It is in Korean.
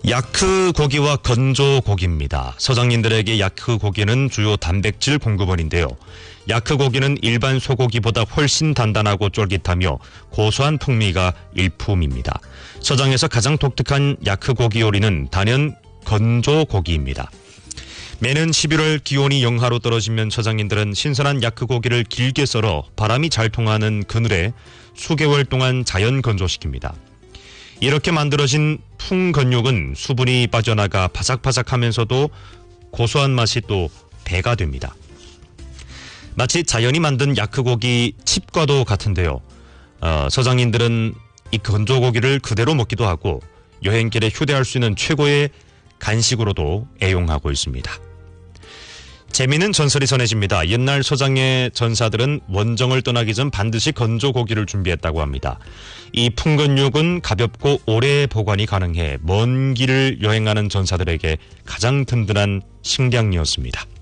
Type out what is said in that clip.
야크 고기와 건조 고기입니다. 서장님들에게 야크 고기는 주요 단백질 공급원인데요. 야크 고기는 일반 소고기보다 훨씬 단단하고 쫄깃하며 고소한 풍미가 일품입니다. 서장에서 가장 독특한 야크 고기 요리는 단연 건조 고기입니다. 매년 11월 기온이 영하로 떨어지면 서장님들은 신선한 야크 고기를 길게 썰어 바람이 잘 통하는 그늘에 수개월 동안 자연 건조시킵니다. 이렇게 만들어진 풍건육은 수분이 빠져나가 바삭바삭하면서도 고소한 맛이 또 배가 됩니다. 마치 자연이 만든 야크고기 칩과도 같은데요. 서장님들은 이 건조고기를 그대로 먹기도 하고 여행길에 휴대할 수 있는 최고의 간식으로도 애용하고 있습니다. 재미있는 전설이 전해집니다. 옛날 서장의 전사들은 원정을 떠나기 전 반드시 건조고기를 준비했다고 합니다. 이 풍건육은 가볍고 오래 보관이 가능해 먼 길을 여행하는 전사들에게 가장 든든한 식량이었습니다.